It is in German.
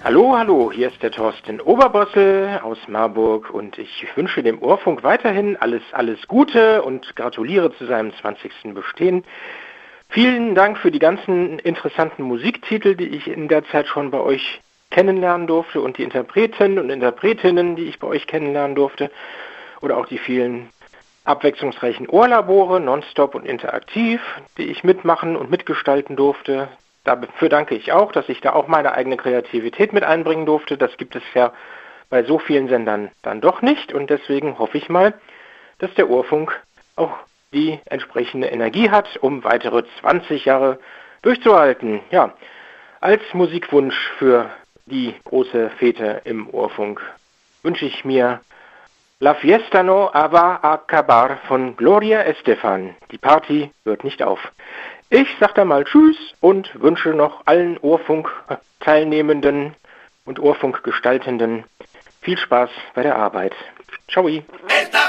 Hallo, hallo, hier ist der Thorsten Oberbossel aus Marburg und ich wünsche dem Ohrfunk weiterhin alles Gute und gratuliere zu seinem 20. Bestehen. Vielen Dank für die ganzen interessanten Musiktitel, die ich in der Zeit schon bei euch kennenlernen durfte und die Interpreten und Interpretinnen, die ich bei euch kennenlernen durfte oder auch die vielen abwechslungsreichen Ohrlabore, nonstop und interaktiv, die ich mitmachen und mitgestalten durfte. Dafür danke ich auch, dass ich da auch meine eigene Kreativität mit einbringen durfte. Das gibt es ja bei so vielen Sendern dann doch nicht und deswegen hoffe ich mal, dass der Ohrfunk auch die entsprechende Energie hat, um weitere 20 Jahre durchzuhalten. Ja, als Musikwunsch für die große Fete im Ohrfunk wünsche ich mir La Fiesta no va a acabar von Gloria Estefan. Die Party hört nicht auf. Ich sag dann mal Tschüss und wünsche noch allen Ohrfunk-Teilnehmenden und Ohrfunk-Gestaltenden viel Spaß bei der Arbeit. Ciao.